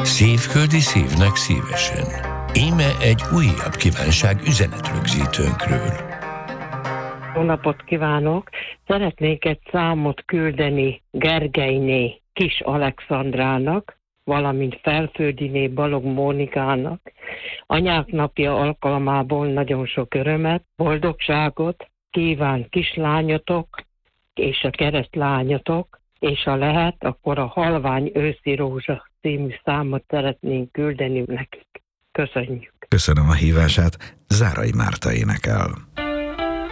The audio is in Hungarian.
Szívföldi szívnek szívesen. Íme egy újabb kívánság üzenetrögzítőnkről. Jó napot kívánok! Szeretnék egy számot küldeni Gergelyné Kis Alexandrának, valamint Felföldiné Balog Mónikának. Anyák napja alkalmából nagyon sok örömet, boldogságot kíván kislányotok és a keresztlányotok, és ha lehet, akkor a Halvány őszi rózsa című számot szeretnénk küldeni nekik. Köszönjük! Köszönöm a hívását, Zárai Márta énekel.